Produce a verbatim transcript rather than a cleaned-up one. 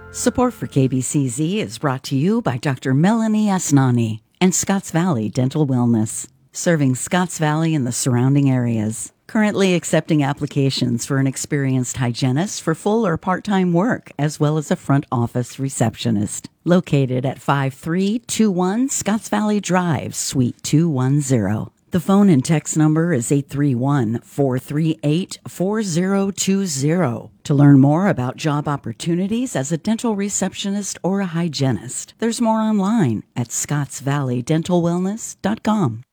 Support for K B C Z is brought to you by Doctor Melanie Asnani and Scotts Valley Dental Wellness, serving Scotts Valley and the surrounding areas. Currently accepting applications for an experienced hygienist for full or part-time work, as well as a front office receptionist. Located at five three two one Scotts Valley Drive, Suite two one zero. The phone and text number is eight three one, four three eight, four zero two zero. To learn more about job opportunities as a dental receptionist or a hygienist, there's more online at scotts valley dental wellness dot com.